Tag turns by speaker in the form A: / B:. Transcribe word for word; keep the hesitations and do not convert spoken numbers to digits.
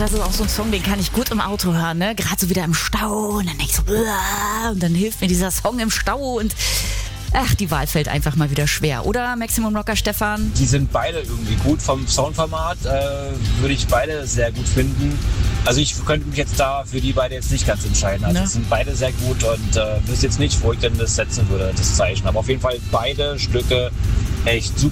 A: das ist auch so ein Song, den kann ich gut im Auto hören, ne? Gerade so wieder im Stau und dann denk ich so, und dann hilft mir dieser Song im Stau und ach, die Wahl fällt einfach mal wieder schwer. Oder Maximum Rocker Stefan?
B: Die sind beide irgendwie gut. Vom Soundformat äh, würde ich beide sehr gut finden. Also ich könnte mich jetzt da für die beide jetzt nicht ganz entscheiden. Also
A: ne?
B: Es sind beide sehr gut und äh, wüsste jetzt nicht, wo ich denn das setzen würde, das Zeichen. Aber auf jeden Fall beide Stücke echt super.